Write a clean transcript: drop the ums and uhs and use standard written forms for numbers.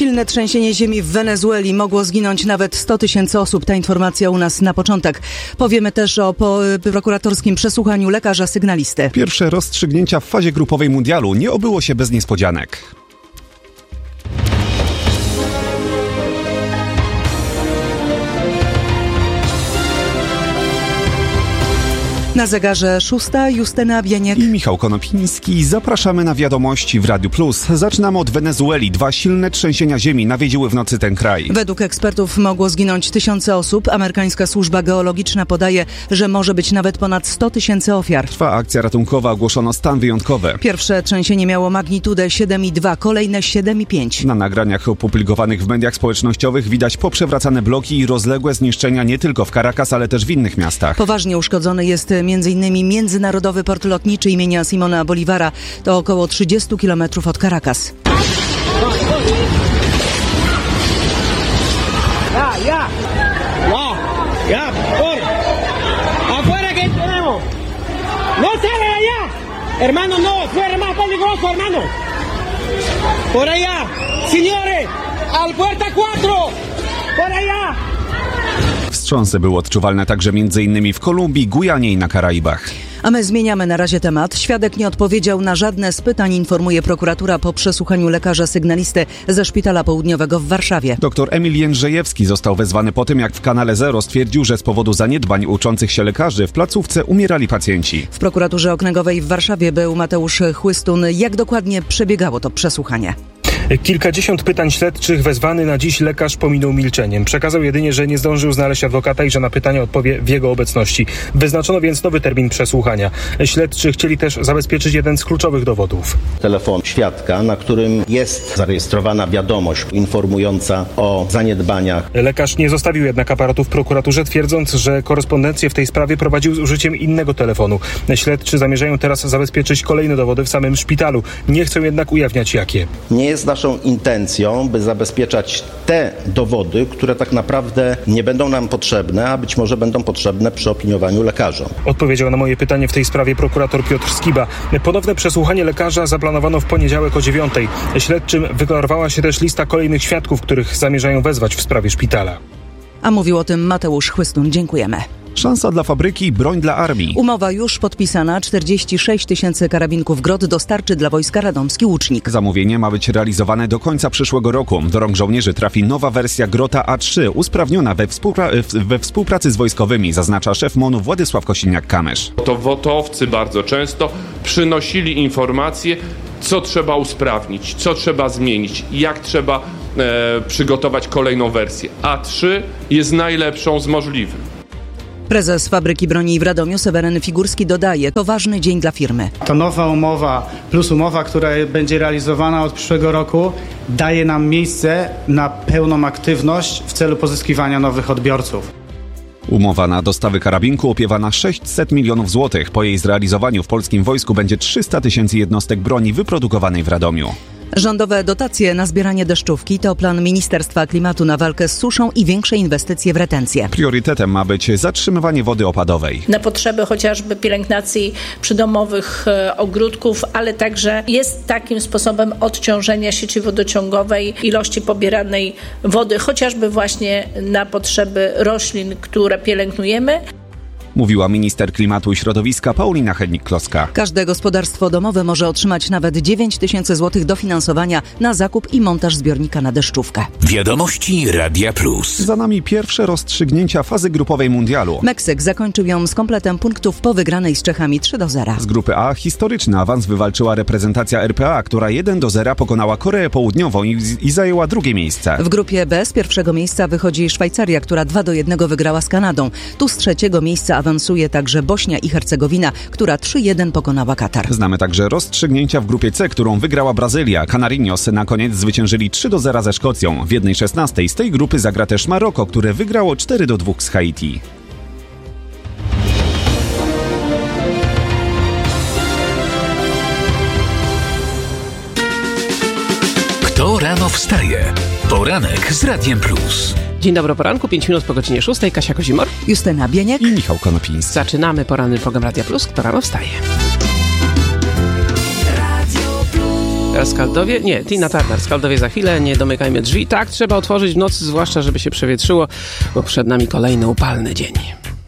Silne trzęsienie ziemi w Wenezueli. Mogło zginąć nawet 100 000 osób. Ta informacja u nas na początek. Powiemy też o prokuratorskim przesłuchaniu lekarza sygnalisty. Pierwsze rozstrzygnięcia w fazie grupowej mundialu nie obyło się bez niespodzianek. Na zegarze 6, Justyna Bieniek i Michał Konopiński. Zapraszamy na wiadomości w Radiu Plus. Zaczynamy od Wenezueli. 2 silne trzęsienia ziemi nawiedziły w nocy ten kraj. Według ekspertów mogło zginąć tysiące osób. Amerykańska służba geologiczna podaje, że może być nawet ponad 100 000 ofiar. Trwa akcja ratunkowa, ogłoszono stan wyjątkowy. Pierwsze trzęsienie miało magnitudę 7,2, kolejne 7,5. Na nagraniach opublikowanych w mediach społecznościowych widać poprzewracane bloki i rozległe zniszczenia nie tylko w Caracas, ale też w innych miastach. Poważnie uszkodzony jest m.in. Międzynarodowy Port Lotniczy imienia Simona Bolívara. To około 30 km od Caracas. Afuera que tenemos. No sale de allá. Hermano, no, fuera más peligroso, hermano. Por allá. Señores, al puerta 4. Por allá. Wstrząsy były odczuwalne także m.in. w Kolumbii, Gujanie i na Karaibach. A my zmieniamy na razie temat. Świadek nie odpowiedział na żadne z pytań, informuje prokuratura po przesłuchaniu lekarza sygnalisty ze Szpitala Południowego w Warszawie. Dr Emil Jędrzejewski został wezwany po tym, jak w Kanale Zero stwierdził, że z powodu zaniedbań uczących się lekarzy w placówce umierali pacjenci. W prokuraturze okręgowej w Warszawie był Mateusz Chłystun. Jak dokładnie przebiegało to przesłuchanie? Kilkadziesiąt pytań śledczych wezwany na dziś lekarz pominął milczeniem. Przekazał jedynie, że nie zdążył znaleźć adwokata i że na pytania odpowie w jego obecności. Wyznaczono więc nowy termin przesłuchania. Śledczy chcieli też zabezpieczyć jeden z kluczowych dowodów. Telefon świadka, na którym jest zarejestrowana wiadomość informująca o zaniedbaniach. Lekarz nie zostawił jednak aparatu w prokuraturze, twierdząc, że korespondencję w tej sprawie prowadził z użyciem innego telefonu. Śledczy zamierzają teraz zabezpieczyć kolejne dowody w samym szpitalu. Nie chcą jednak ujawniać jakie. Nie jest naszą intencją, by zabezpieczać te dowody, które tak naprawdę nie będą nam potrzebne, a być może będą potrzebne przy opiniowaniu lekarzom. Odpowiedział na moje pytanie w tej sprawie prokurator Piotr Skiba. Ponowne przesłuchanie lekarza zaplanowano w poniedziałek o 9:00. Śledczym wyklarowała się też lista kolejnych świadków, których zamierzają wezwać w sprawie szpitala. A mówił o tym Mateusz Chłystun. Dziękujemy. Szansa dla fabryki, broń dla armii. Umowa już podpisana. 46 000 karabinków Grot dostarczy dla wojska radomski łucznik. Zamówienie ma być realizowane do końca przyszłego roku. Do rąk żołnierzy trafi nowa wersja Grota A3, usprawniona we współpracy z wojskowymi, zaznacza szef MON-u Władysław Kosiniak-Kamysz. To wotowcy bardzo często przynosili informacje, co trzeba usprawnić, co trzeba zmienić, jak trzeba przygotować kolejną wersję. A3 jest najlepszą z możliwych. Prezes fabryki broni w Radomiu Seweryn Figurski dodaje, to ważny dzień dla firmy. Ta nowa umowa plus umowa, która będzie realizowana od przyszłego roku, daje nam miejsce na pełną aktywność w celu pozyskiwania nowych odbiorców. Umowa na dostawy karabinku opiewa na 600 milionów złotych. Po jej zrealizowaniu w polskim wojsku będzie 300 000 jednostek broni wyprodukowanej w Radomiu. Rządowe dotacje na zbieranie deszczówki to plan Ministerstwa Klimatu na walkę z suszą i większe inwestycje w retencję. Priorytetem ma być zatrzymywanie wody opadowej. Na potrzeby chociażby pielęgnacji przydomowych ogródków, ale także jest takim sposobem odciążenia sieci wodociągowej ilości pobieranej wody, chociażby właśnie na potrzeby roślin, które pielęgnujemy. Mówiła minister klimatu i środowiska Paulina Hennig-Kloska. Każde gospodarstwo domowe może otrzymać nawet 9 000 złotych dofinansowania na zakup i montaż zbiornika na deszczówkę. Wiadomości Radia Plus. Za nami pierwsze rozstrzygnięcia fazy grupowej mundialu. Meksyk zakończył ją z kompletem punktów po wygranej z Czechami 3-0. Z grupy A historyczny awans wywalczyła reprezentacja RPA, która 1-0 pokonała Koreę Południową i zajęła drugie miejsce. W grupie B z pierwszego miejsca wychodzi Szwajcaria, która 2-1 wygrała z Kanadą. Tu z trzeciego miejsca awansuje także Bośnia i Hercegowina, która 3-1 pokonała Katar. Znamy także rozstrzygnięcia w grupie C, którą wygrała Brazylia. Canarinos na koniec zwyciężyli 3-0 ze Szkocją. W 1/16 z tej grupy zagra też Maroko, które wygrało 4-2 z Haiti. Kto rano wstaje? Poranek z Radiem Plus. Dzień dobry, poranku, 5 minut po godzinie 6. Kasia Kozimor, Justyna Bieniek i Michał Konopiński. Zaczynamy poranny program Radia Plus. Kto rano wstaje? Radio Plus. Skaldowie? Nie, Tina Turner. Skaldowie za chwilę, nie domykajmy drzwi. Tak, trzeba otworzyć w nocy, zwłaszcza żeby się przewietrzyło, bo przed nami kolejny upalny dzień.